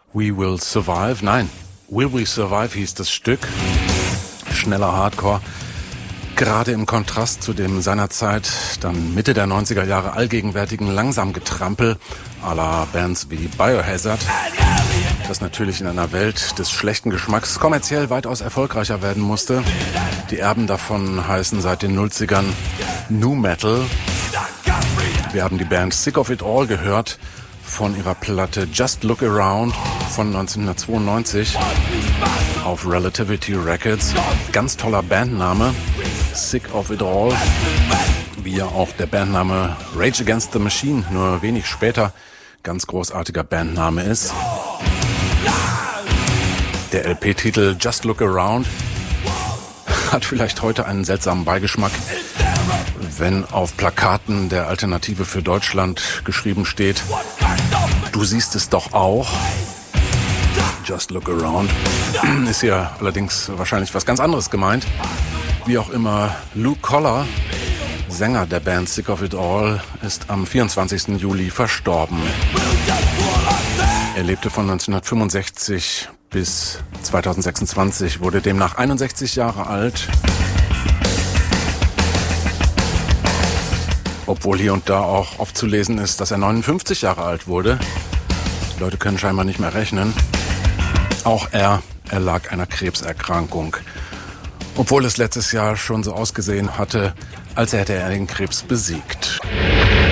We Will Survive. Nein, Will We Survive hieß das Stück. Schneller Hardcore. Gerade im Kontrast zu dem seinerzeit dann Mitte der 90er Jahre allgegenwärtigen Langsamgetrampel à la Bands wie Biohazard, das natürlich in einer Welt des schlechten Geschmacks kommerziell weitaus erfolgreicher werden musste. Die Erben davon heißen seit den 90ern Nu Metal. Wir haben die Band Sick of It All gehört von ihrer Platte Just Look Around von 1992 auf Relativity Records. Ganz toller Bandname, Sick of It All, wie ja auch der Bandname Rage Against the Machine nur wenig später ganz großartiger Bandname ist. Der LP-Titel Just Look Around hat vielleicht heute einen seltsamen Beigeschmack, wenn auf Plakaten der Alternative für Deutschland geschrieben steht: Du siehst es doch auch. Just look around. Ist hier allerdings wahrscheinlich was ganz anderes gemeint. Wie auch immer, Luke Collar, Sänger der Band Sick of It All, ist am 24. Juli verstorben. Er lebte von 1965 bis 2026, wurde demnach 61 Jahre alt. Obwohl hier und da auch oft zu lesen ist, dass er 59 Jahre alt wurde. Die Leute können scheinbar nicht mehr rechnen. Auch er erlag einer Krebserkrankung. Obwohl es letztes Jahr schon so ausgesehen hatte, als hätte er den Krebs besiegt.